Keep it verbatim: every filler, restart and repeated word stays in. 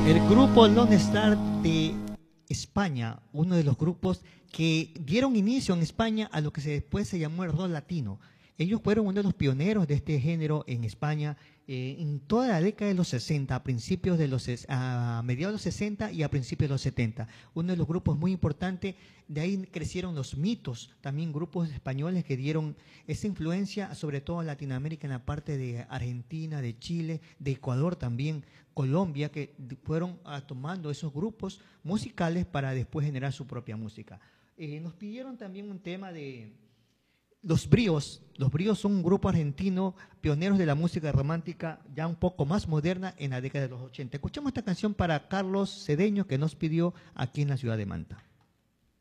El grupo Lone Star de España, uno de los grupos que dieron inicio en España a lo que se, después se llamó el rock latino. Ellos fueron uno de los pioneros de este género en España eh, en toda la década de los sesenta, a principios de los a mediados de los sesenta y a principios de los setenta. Uno de los grupos muy importantes, de ahí crecieron los Mitos, también grupos españoles que dieron esa influencia, sobre todo en Latinoamérica, en la parte de Argentina, de Chile, de Ecuador también, Colombia, que fueron ah, tomando esos grupos musicales para después generar su propia música. Eh, nos pidieron también un tema de Los Bríos. Los Bríos son un grupo argentino, pioneros de la música romántica, ya un poco más moderna en la década de los ochenta. Escuchamos esta canción para Carlos Cedeño, que nos pidió aquí en la ciudad de Manta.